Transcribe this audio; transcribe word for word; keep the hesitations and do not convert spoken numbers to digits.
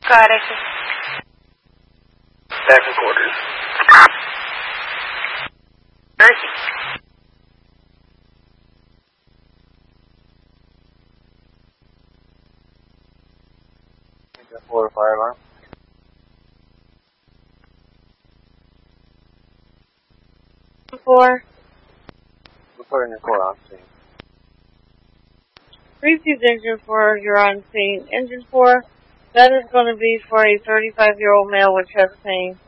Got it. Back in quarters. Mercy. Four fire alarm. Four. Reporting your core on scene. Received engine four, you're on scene. Engine four, that is going to be for a thirty-five-year-old male with chest pain.